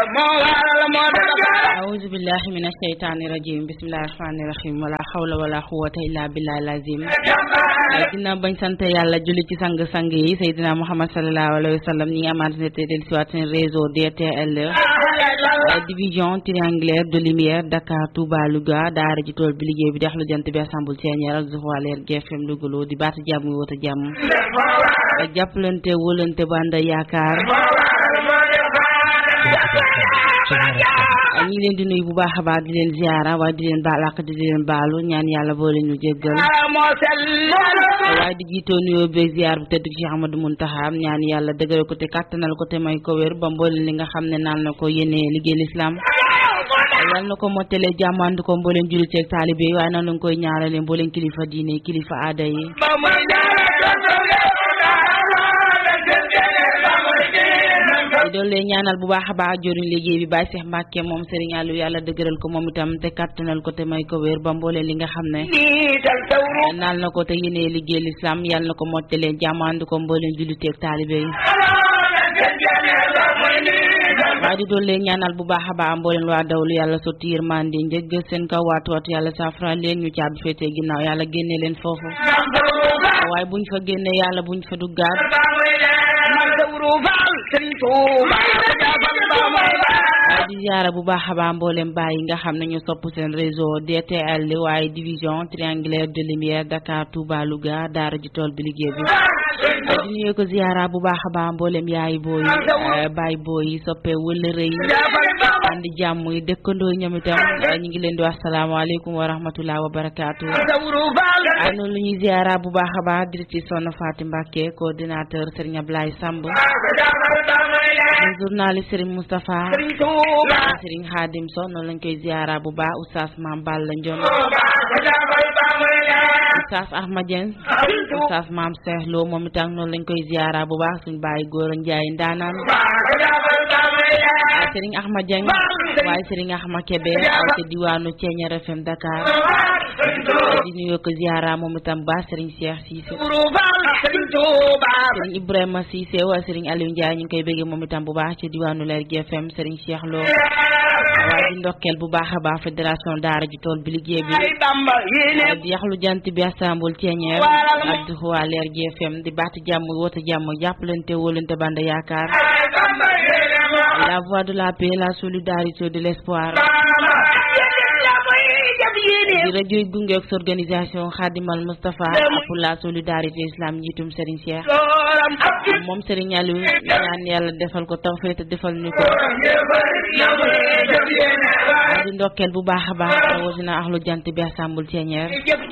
أعوذ بالله من الشيطان الرجيم بسم الله الرحمن الرحيم ولا حول ولا قوة إلا بالله العظيم dina bañ sant yàlla julli ci sang yi Seydina Muhammad sallallahu alayhi wa sallam ñi amaat ne te del siwaat seen réseau DTL division triangulaire de lumière Dakar Touba Louga daara ji tool bi liggéey bi dexlu jant bi assemble Thiéniere ak Zuxwaleer GFM Louga di baat jàmm wota jàmm jàppalante wólante banda yaakaar ñi leen di nuyu bu baax a baax di leen ziara waaye di leen baal ak di leen baalu ñaan yàlla boole ñu jéggal waaye di jiitoo nuyoo be ziar bu tëdd Cheikh Amadou Muntaha ñaan yàlla dëgëral ko te kàttanal ko te may ko wér ba mboolem li nga xam ne naan na ko yéene liggéey l'islam yàlla na ko mottale jàmmandu ko mbooleem jullit ak taalibe yi waaye noonu lañ koy ñaarale mbooleem kilifa diine kilifa aada yi doole ñaanal bu baax a baax joriñ liggéey bi Baye Cheikh Mbacke moom Serigne Aliou yàlla dëgëral ko moom itam te kàttanal ko te may ko wér ba mboolee li nga xam ne naal na ko te yéene liggéey l'islam yàlla na ko mottalee jàmmandu ko mbooleem jullit ak taalibe yi waaye di doole ñaanal bu baax a baax mbooleem waa dawlu yàlla sotti yërmande njëgg seen kaw waatu yàlla saafara leen ñu caabi féetee ginnaaw yàlla génne leen foofu waaye buñ fa génne yàlla buñ fa duggaat di ziara bu baax a baax mboolem baay yi nga xam ne ñu sopp seen réseau DTL waaye division triangulaire de lumière Dakar Touba Louga daara ji tool bi liggéey bi di nuyu ko ziara bu baax a baax mboolem yaay booy baay booy soppe wëllëre yi andi jàmm yi dëkkandoo ñoom itam ñu ngi leen di wax salaamaaleykum wa rahmatullah wa barakaatu ay noonu lu ñuy ziara bu baax a baax directrice Soxna Fatou Mbacke coordinateur Serigne Ablaye Samb journaliste Serigne Moustapha Serigne Khadim So noonu lañ koy ziara bu baax oustaz Mame Balla Ndione oustaz Ahmad Dieng oustaz Mame Cheikh Lo moom itam noonu lañ koy ziara bu baax suñ baay góor a Njaay ndaanaan Serigne Ahmad Dieng waaye Serigne Ahmad Kébé waaye ci diwaanu Thiéniere FM Dakar di nuyu ko ziara moom itam baax Serigne Cheikh Cissé Serigne Ibrahima Cissé waa Serigne Aliou Ndiaye ñu ngi koy bëggee moom itam bu baax ci diwaanu Leer GFM Serigne Cheikh Lo waaye di ndokkeel bu baax a baax fédération daara ji tool bi liggéey bi di yaxlu jant bi assemble Thiéniere ak Zuxwaleer GFM di baati jàmm woote jàmm jàppalante wóolante banda yaakaar la voix de la paix la solidarité de l'espoir di rajo yi gunge ak organisation Khadimal Moustapha pour la solidarité islam njiitum Serigne Cheikh moom Serigne Aliou ñaan yàlla defal ko tawfeex te defal ñu ko di ndokkeel bu baax a baax rawatina axlu jant bi assemble Thiéniere